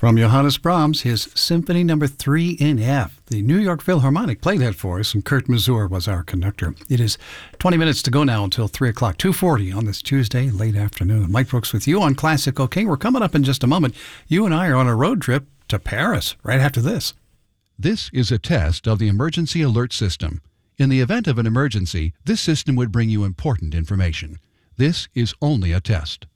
From Johannes Brahms, his Symphony No. 3 in F. The New York Philharmonic played that for us, and Kurt Masur was our conductor. It is 20 minutes to go now until 3 o'clock, 2:40 on this Tuesday, late afternoon. Mike Brooks with you on Classic OK. We're coming up in just a moment. You and I are on a road trip to Paris right after this. This is a test of the emergency alert system. In the event of an emergency, this system would bring you important information. This is only a test.